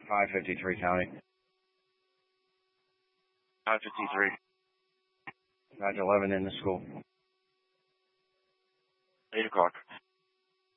553 County. 553. Roger 11 in the school. 8 o'clock.